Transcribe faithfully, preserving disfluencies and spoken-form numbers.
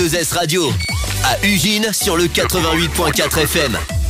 deux S Radio, à Ugine sur le quatre-vingt-huit point quatre F M.